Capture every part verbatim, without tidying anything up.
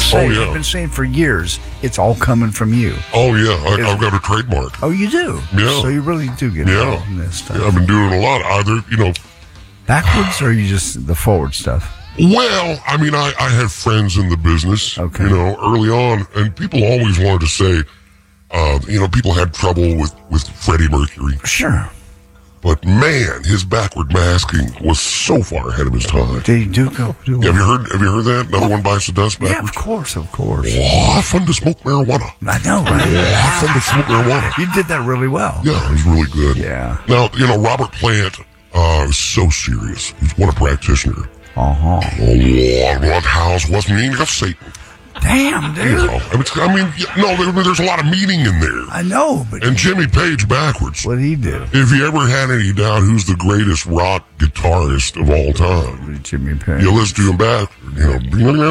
say, Oh, yeah. you've been saying for years, it's all coming from you. Oh, yeah. I, I've got a trademark. Oh, you do? Yeah. So you really do get Yeah. involved in this stuff. Yeah, I've been doing a lot. Either, you know, backwards, or you just the forward stuff? well, I mean, I, I have friends in the business, Okay. you know, early on, and people always wanted to say, uh, you know, people had trouble with, with Freddie Mercury. Sure. But, man, his backward masking was so far ahead of his time. Did you do go? Do Yeah, have you heard Have you heard that? Another one bites the dust Yeah, backwards? of course, of course. Oh, fun to smoke marijuana. I know, right? Oh, fun to smoke marijuana. You did that really well. Yeah, it was really good. Yeah. Now, you know, Robert Plant uh, is so serious. He's what a practitioner. Uh-huh. Oh, what house was meaning of Satan? Damn, dude. You know, I mean, I mean, yeah, no, there, there's a lot of meaning in there. I know, but And Jimmy Page backwards. what did he do? If you ever had any doubt who's the greatest rock guitarist of all time, Jimmy Page. you listen to him back, you know,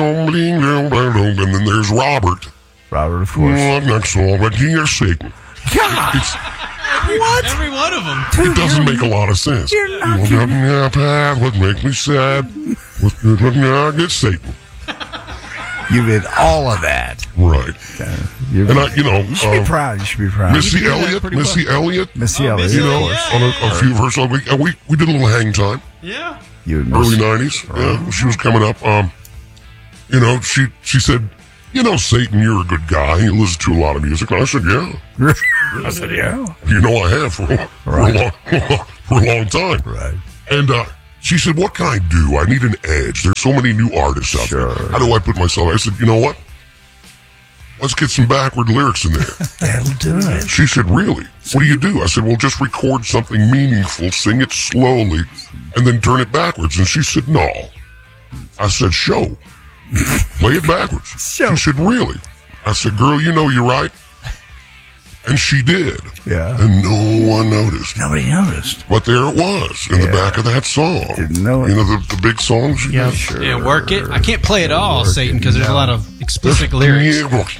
and then there's Robert. Robert, of course. Oh, next song, but he is Satan. God, It's, what? Every one of them. Dude, it doesn't you're- make a lot of sense. You're not You know, yeah, path would make me sad. What would not get Satan? You did all of that. Right. You're, And I, you know, you should uh, be proud. You should be proud. Missy do that Elliott, pretty Missy Elliott, Missy Oh, Elliott. Missy you know, Elliott. on a, a few of her songs. We, and we we did a little hang time, Yeah. You and early Missy. nineties. Yeah, she was coming up. Um, you know, she she said, you know, Satan, you're a good guy. You listen to a lot of music. And I said, yeah. I said, yeah. You know, I have for, for, Right. a, long, for a long time. Right. And uh, she said, what can I do? I need an edge. There's so many new artists out Sure. there. How do I put myself? I said, you know what? Let's get some backward lyrics in there. That'll do it. She said, really? What do you do? I said, well, just record something meaningful, sing it slowly, and then turn it backwards. And she said, no. I said, show. Play it backwards. Show. She said, really? I said, girl, you know you're right. And she did. Yeah. And no one noticed. Nobody noticed. But there it was in Yeah. the back of that song. Didn't know it. You know, the, the big song she Yeah. did? Sure. Yeah, work it. I can't play it all, Work Satan, it, because there's a no. lot of explicit lyrics.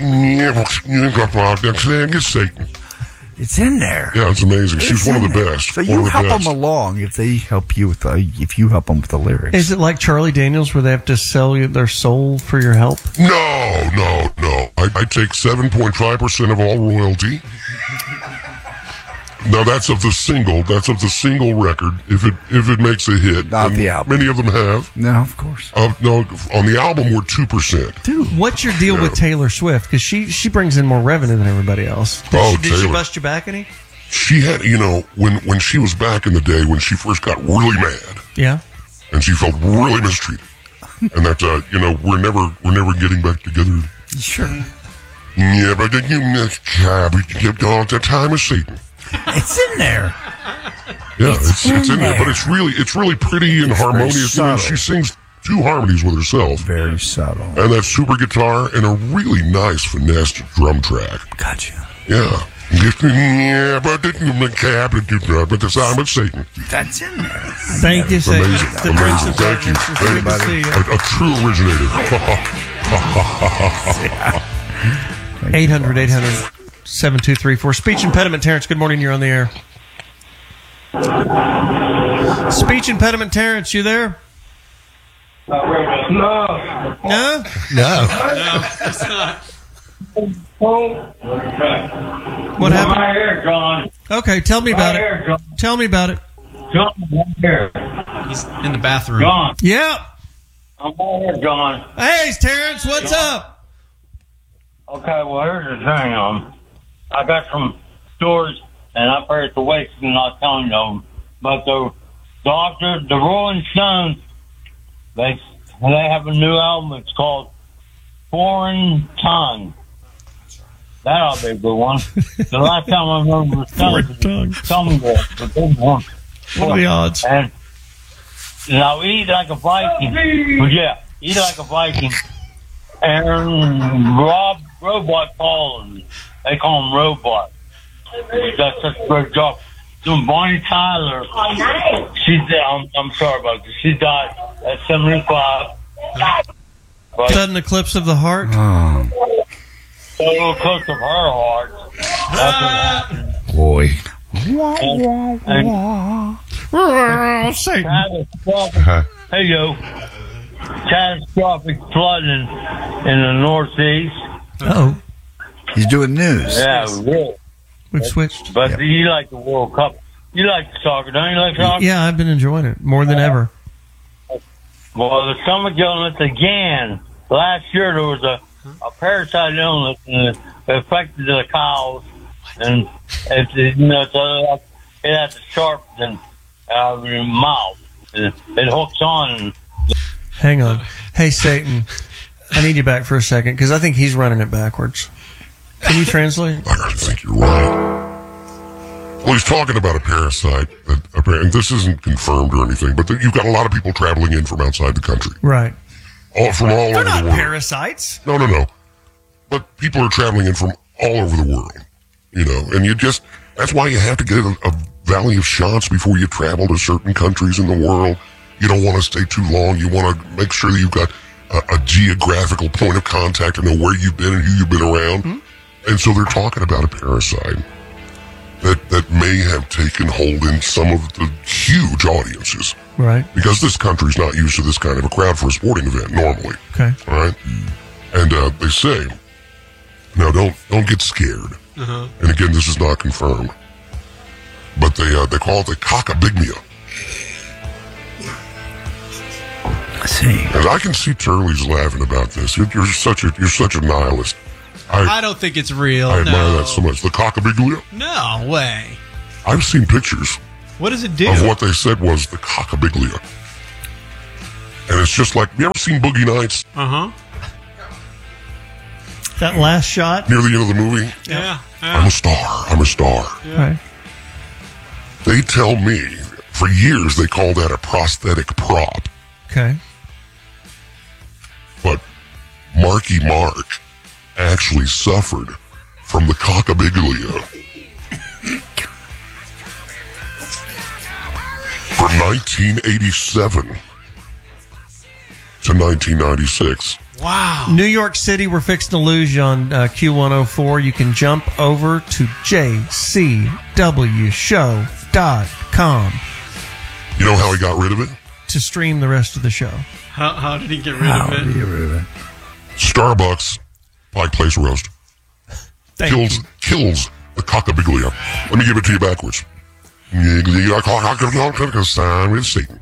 It's Satan. It's in there. Yeah, it's amazing. She's It's one of in the there. best. So one you of the help best. them along if they help you with the, if you help them with the lyrics. Is it like Charlie Daniels where they have to sell you their soul for your help? No, no, no. I, I take seven point five percent of all royalty. Now that's of the single. That's of the single record. If it if it makes a hit, Not and the album. Many of them have. No, of course. Uh, no, on the album we're two percent. Dude, What's your deal with Taylor Swift? Because she, she brings in more revenue than everybody else. Did, Oh, she, did she Taylor. bust you back any? She had, you know, when when she was back in the day when she first got really mad Yeah. and she felt really mistreated, and that uh, you know we're never we're never getting back together. sure. Yeah, but then you we kept all the time of Satan. It's in there. Yeah, it's, it's, in in there, there. but it's really it's really pretty and harmonious. You know, subtle. she sings two harmonies with herself, Very subtle. and that super guitar and a really nice finessed drum track. Gotcha. Yeah. Yeah, but the but the time of Satan. That's in there. Thank you, Satan. Amazing, The amazing. Prince of Thank you, Darkness. thank you. Good to see you. A, a true originator. eight hundred, eight hundred, seven two three four. Speech impediment, Terrence. Good morning. You're on the air. Speech impediment, Terrence. You there? No. No? No. No, it's not. What happened? My hair gone. Okay, tell me My about it. hair gone. Tell me about it. Gone. My hair He's in the bathroom. gone. Yeah. My hair gone. Hey, Terrence. What's up? Okay, well, here's the thing. Um, I got some stores, and I've heard the weights and not telling them, but the doctor, the Rolling Stones, they they have a new album. It's called Foreign Tongue. That ought to be a good one. The last time I remember was Foreign Tongue. Tongue War, but they won. What are the odds? And now eat like a Viking. Well, yeah, eat like a Viking. And Rob Robot Paul, they call him Robot. He does such a great job. Doing Bonnie Tyler. She died. I'm, I'm sorry about this. She died at seventy-five. But Sudden eclipse of the heart. Oh, a little close of her heart. That's what happened. boy. And, and catastrophic, hey yo, catastrophic flooding in the Northeast. Oh, He's doing news. Yeah, really. we've switched. But Yep. you like the World Cup. You like soccer, don't you like soccer? Yeah, I've been enjoying it more than ever. Well, the stomach illness again. Last year there was a, a parasite illness and it affected the cows. And it, it, you know, it's a, it has a sharp and, uh, mouth. It, it hooks on. And, Hang on. Hey, Satan, I need you back for a second because I think he's running it backwards. Can you translate? I think you're right. Well, he's talking about a parasite. That apparently, this isn't confirmed or anything, but you've got a lot of people traveling in from outside the country, Right. all from all They're over not the world. parasites. No, no, no. But people are traveling in from all over the world, you know, and you just, that's why you have to get a, a valley of shots before you travel to certain countries in the world. You don't want to stay too long. You want to make sure that you've got a, a geographical point of contact to know where you've been and who you've been around. Mm-hmm. And so they're talking about a parasite that, that may have taken hold in some of the huge audiences. Right. Because this country's not used to this kind of a crowd for a sporting event normally. Okay. All right? And uh, they say, now don't don't get scared. Uh-huh. And again, this is not confirmed. But they uh, they call it the cockabiglia. I see. And I can see Turley's laughing about this. You're, you're such a you're such a nihilist. I, I don't think it's real. I admire no. that so much. The cockabiglia. No way. I've seen pictures What does it do? of what they said was the cockabiglia. And it's just like, you ever seen Boogie Nights? Uh huh. That last shot. Near the end of the movie? Yeah. I'm yeah. a star. I'm a star. Right. They tell me, for years they called that a prosthetic prop. Okay. But Marky Mark actually suffered from the cockabiglia from nineteen eighty-seven to nineteen ninety-six. Wow. New York City, we're fixing to lose you on uh, Q one oh four. You can jump over to J C W show dot com You know how he got rid of it? to stream the rest of the show. How, how did he get rid How of do it? you get rid of it? Starbucks, Pike Place Roast, Thank kills you. kills the cockabiglia. Let me give it to you backwards. Sign with Satan.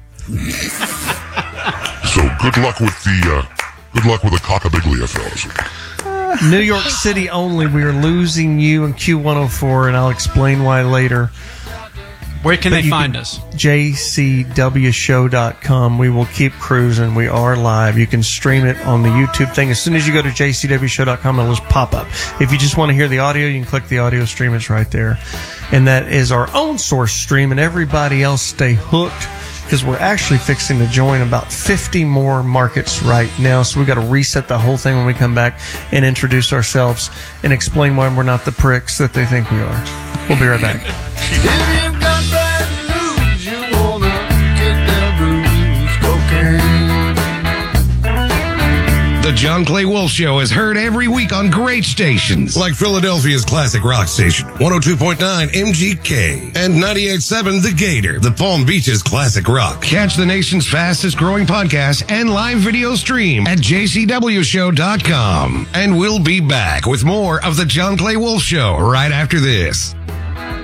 So good luck with the uh, good luck with the cockabiglia, fellas. New York City only. We are losing you in Q one oh four, and I'll explain why later. Where can But they you find can- us? J C W show dot com. We will keep cruising. We are live. You can stream it on the YouTube thing. As soon as you go to J C W show dot com, it'll just pop up. If you just want to hear the audio, you can click the audio stream. It's right there. And that is our own source stream, and everybody else stay hooked because we're actually fixing to join about fifty more markets right now. So we got to reset the whole thing when we come back and introduce ourselves and explain why we're not the pricks that they think we are. We'll be right back. The John Clay Wolf Show is heard every week on great stations like Philadelphia's classic rock station, one oh two point nine M G K, and ninety-eight point seven The Gator, the Palm Beach's classic rock. Catch the nation's fastest growing podcast and live video stream at J C W show dot com. And we'll be back with more of the John Clay Wolf Show right after this.